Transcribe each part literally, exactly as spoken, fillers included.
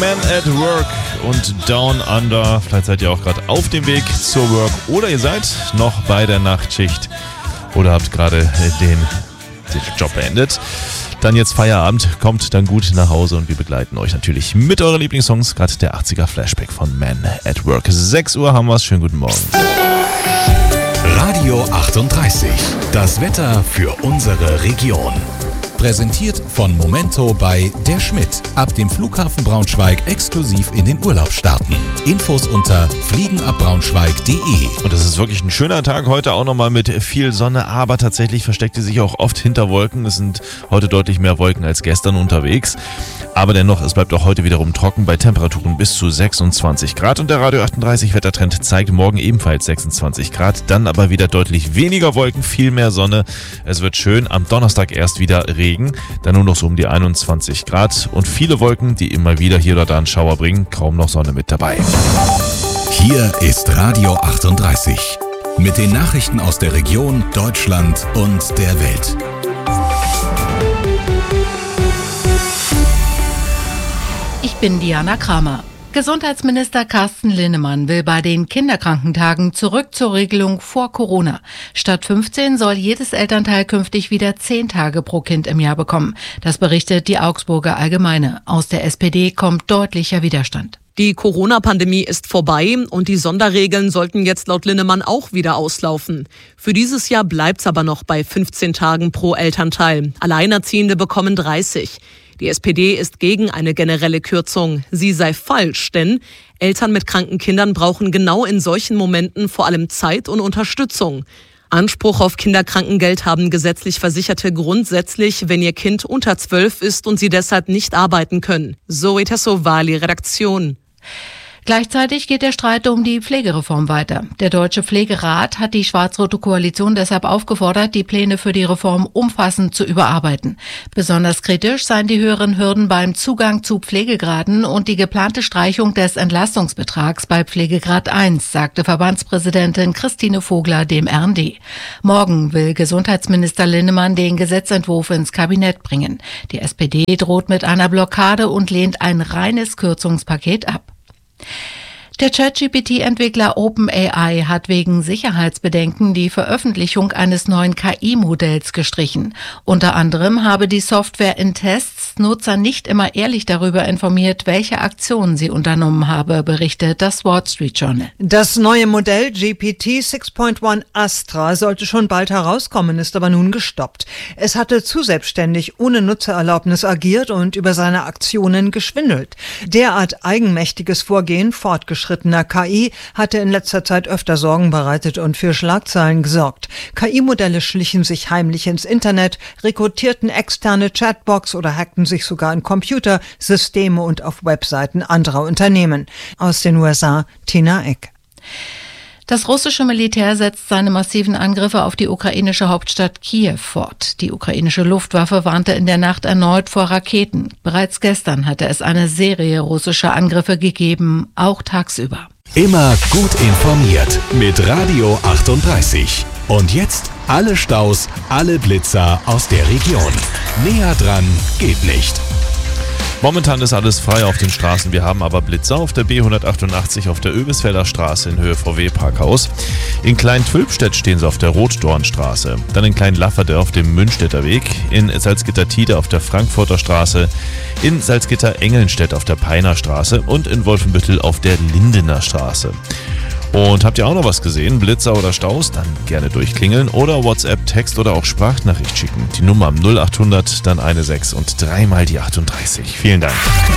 Man at Work und Down Under. Vielleicht seid ihr auch gerade auf dem Weg zur Work oder ihr seid noch bei der Nachtschicht oder habt gerade den, den Job beendet. Dann jetzt Feierabend, kommt dann gut nach Hause und wir begleiten euch natürlich mit euren Lieblingssongs, gerade der achtziger Flashback von Man at Work. sechs Uhr haben wir es, schönen guten Morgen. Radio achtunddreißig, das Wetter für unsere Region. Präsentiert von Momento bei Der Schmidt. Ab dem Flughafen Braunschweig exklusiv in den Urlaub starten. Infos unter fliegenabbraunschweig punkt de. Und es ist wirklich ein schöner Tag heute, auch nochmal mit viel Sonne, aber tatsächlich versteckt sie sich auch oft hinter Wolken. Es sind heute deutlich mehr Wolken als gestern unterwegs. Aber dennoch, es bleibt auch heute wiederum trocken bei Temperaturen bis zu sechsundzwanzig Grad. Und der Radio achtunddreißig Wettertrend zeigt morgen ebenfalls sechsundzwanzig Grad. Dann aber wieder deutlich weniger Wolken, viel mehr Sonne. Es wird schön. Am Donnerstag erst wieder Regen. Dann nur noch so um die einundzwanzig Grad und viele Wolken, die immer wieder hier oder da einen Schauer bringen. Kaum noch Sonne mit dabei. Hier ist Radio achtunddreißig. Mit den Nachrichten aus der Region, Deutschland und der Welt. Ich bin Diana Kramer. Gesundheitsminister Carsten Linnemann will bei den Kinderkrankentagen zurück zur Regelung vor Corona. Statt fünfzehn soll jedes Elternteil künftig wieder zehn Tage pro Kind im Jahr bekommen. Das berichtet die Augsburger Allgemeine. Aus der S P D kommt deutlicher Widerstand. Die Corona-Pandemie ist vorbei und die Sonderregeln sollten jetzt laut Linnemann auch wieder auslaufen. Für dieses Jahr bleibt's aber noch bei fünfzehn Tagen pro Elternteil. Alleinerziehende bekommen dreißig. Die S P D ist gegen eine generelle Kürzung. Sie sei falsch, denn Eltern mit kranken Kindern brauchen genau in solchen Momenten vor allem Zeit und Unterstützung. Anspruch auf Kinderkrankengeld haben gesetzlich Versicherte grundsätzlich, wenn ihr Kind unter zwölf ist und sie deshalb nicht arbeiten können. Zoe Tassovali, Redaktion. Gleichzeitig geht der Streit um die Pflegereform weiter. Der Deutsche Pflegerat hat die schwarz-rote Koalition deshalb aufgefordert, die Pläne für die Reform umfassend zu überarbeiten. Besonders kritisch seien die höheren Hürden beim Zugang zu Pflegegraden und die geplante Streichung des Entlastungsbetrags bei Pflegegrad eins, sagte Verbandspräsidentin Christine Vogler dem R N D. Morgen will Gesundheitsminister Linnemann den Gesetzentwurf ins Kabinett bringen. Die S P D droht mit einer Blockade und lehnt ein reines Kürzungspaket ab. Der ChatGP T-Entwickler OpenAI hat wegen Sicherheitsbedenken die Veröffentlichung eines neuen K I-Modells gestrichen. Unter anderem habe die Software in Tests Nutzer nicht immer ehrlich darüber informiert, welche Aktionen sie unternommen habe, berichtet das Wall Street Journal. Das neue Modell G P T sechs Punkt eins Astra sollte schon bald herauskommen, ist aber nun gestoppt. Es hatte zu selbstständig ohne Nutzererlaubnis agiert und über seine Aktionen geschwindelt. Derart eigenmächtiges Vorgehen fortgeschrittener K I hatte in letzter Zeit öfter Sorgen bereitet und für Schlagzeilen gesorgt. K I-Modelle schlichen sich heimlich ins Internet, rekrutierten externe Chatbots oder hackten sich sogar in Computer, Systeme und auf Webseiten anderer Unternehmen. Aus den U S A, Tina Eck. Das russische Militär setzt seine massiven Angriffe auf die ukrainische Hauptstadt Kiew fort. Die ukrainische Luftwaffe warnte in der Nacht erneut vor Raketen. Bereits gestern hatte es eine Serie russischer Angriffe gegeben, auch tagsüber. Immer gut informiert mit Radio achtunddreißig. Und jetzt alle Staus, alle Blitzer aus der Region. Näher dran geht nicht. Momentan ist alles frei auf den Straßen. Wir haben aber Blitzer auf der B hundertachtundachtzig auf der Oebisfelder Straße in Höhe V W-Parkhaus. In Klein-Tülpstedt stehen sie auf der Rotdornstraße. Dann in Klein-Lafferde auf dem Münchstädter Weg. In Salzgitter-Tide auf der Frankfurter Straße. In Salzgitter-Engelnstedt auf der Peiner Straße. Und in Wolfenbüttel auf der Lindener Straße. Und habt ihr auch noch was gesehen? Blitzer oder Staus? Dann gerne durchklingeln oder WhatsApp, Text oder auch Sprachnachricht schicken. Die Nummer am null achthundert, dann eine sechs und dreimal die achtunddreißig. Vielen Dank.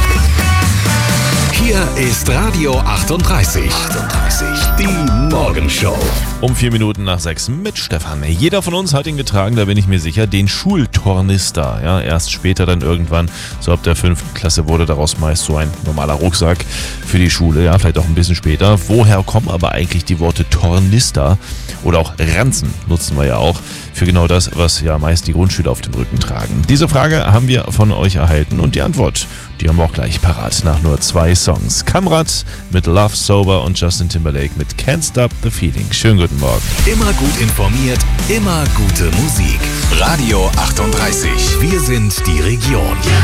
Hier ist Radio achtunddreißig. achtunddreißig, die Morgenshow. Um vier Minuten nach sechs mit Stefan. Jeder von uns hat ihn getragen, da bin ich mir sicher, den Schultornister. Ja, erst später dann irgendwann, so ab der fünften Klasse, wurde daraus meist so ein normaler Rucksack für die Schule. Ja, vielleicht auch ein bisschen später. Woher kommen aber eigentlich die Worte Tornister? Oder auch Ranzen nutzen wir ja auch für genau das, was ja meist die Grundschüler auf dem Rücken tragen. Diese Frage haben wir von euch erhalten und die Antwort, die haben wir auch gleich parat nach nur zwei Songs. Kamrat mit Love Sober und Justin Timberlake mit Can't Stop the Feeling. Schönen guten Morgen. Immer gut informiert, immer gute Musik. Radio achtunddreißig. Wir sind die Region.